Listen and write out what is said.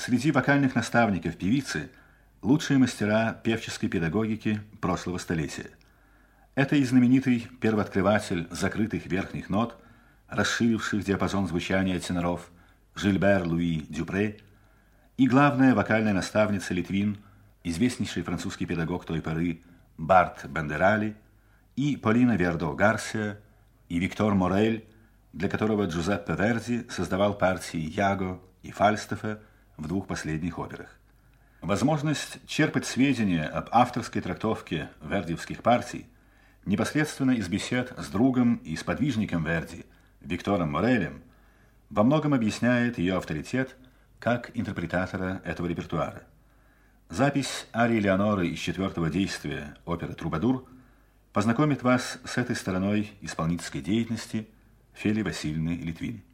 Среди вокальных наставников певицы лучшие мастера певческой педагогики прошлого столетия. Это и знаменитый первооткрыватель закрытых верхних нот, расширивших диапазон звучания теноров Жильбер Луи Дюпре, и главная вокальная наставница Литвин, известнейший французский педагог той поры Барт Бандерали, и Полина Вердо Гарсия, и Виктор Морель, для которого Джузеппе Верди создавал партии Яго и Фальстафа в двух последних операх. Возможность черпать сведения об авторской трактовке вердиевских партий непосредственно из бесед с другом и сподвижником Верди, Виктором Морелем, во многом объясняет ее авторитет как интерпретатора этого репертуара. Запись арии Леоноры из 4-го действия оперы «Трубадур» познакомит вас с этой стороной исполнительской деятельности Фели Васильевны Литвин.